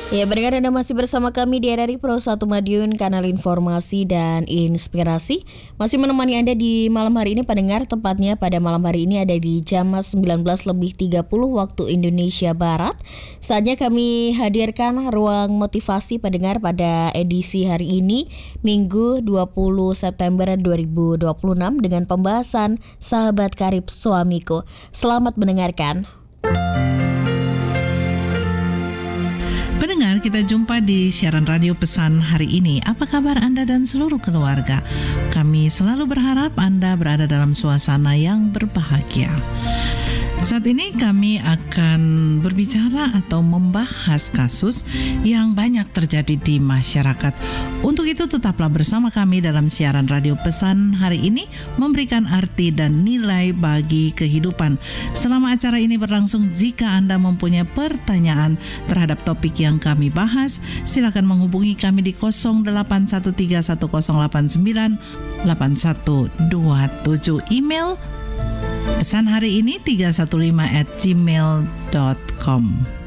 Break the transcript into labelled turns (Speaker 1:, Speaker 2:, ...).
Speaker 1: Ya, pendengar, Anda masih bersama kami di RRI Pro 1 Madiun, kanal informasi dan inspirasi. Masih menemani Anda di malam hari ini, pendengar. Tepatnya pada malam hari ini ada di jam 19.30 waktu Indonesia Barat. Saatnya kami hadirkan ruang motivasi pendengar pada edisi hari ini, Minggu 20 September 2026 dengan pembahasan Sahabat Karib Suamiku. Selamat mendengarkan.
Speaker 2: Pendengar, kita jumpa di siaran radio pesan hari ini. Apa kabar Anda dan seluruh keluarga? Kami selalu berharap Anda berada dalam suasana yang berbahagia. Saat ini kami akan berbicara atau membahas kasus yang banyak terjadi di masyarakat. Untuk itu tetaplah bersama kami dalam siaran radio pesan hari ini, memberikan arti dan nilai bagi kehidupan. Selama acara ini berlangsung, jika Anda mempunyai pertanyaan terhadap topik yang kami bahas, silakan menghubungi kami di 081310898127. Email pesan hari ini 315@gmail.com.